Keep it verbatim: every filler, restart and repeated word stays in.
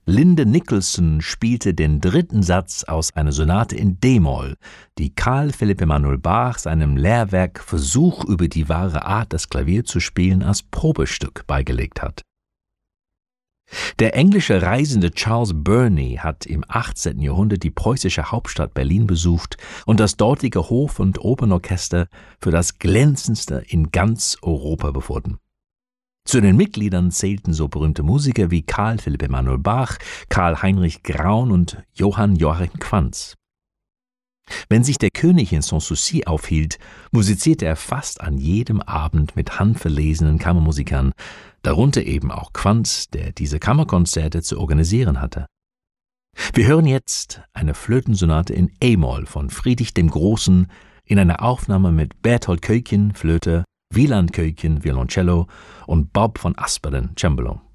Linda Nicholson spielte den dritten Satz aus einer Sonate in D-Moll, die Carl Philipp Emanuel Bach seinem Lehrwerk Versuch über die wahre Art, das Klavier zu spielen, als Probestück beigelegt hat. Der englische Reisende Charles Burney hat im achtzehnten Jahrhundert die preußische Hauptstadt Berlin besucht und das dortige Hof- und Opernorchester für das glänzendste in ganz Europa befunden. Zu den Mitgliedern zählten so berühmte Musiker wie Carl Philipp Emanuel Bach, Karl Heinrich Graun und Johann Joachim Quanz. Wenn sich der König in Sanssouci aufhielt, musizierte er fast an jedem Abend mit handverlesenen Kammermusikern, darunter eben auch Quanz, der diese Kammerkonzerte zu organisieren hatte. Wir hören jetzt eine Flötensonate in E-Moll von Friedrich dem Großen in einer Aufnahme mit Berthold Köthen, Flöte, Wieland Köthen, Violoncello und Bob von Asperen, Cembalo.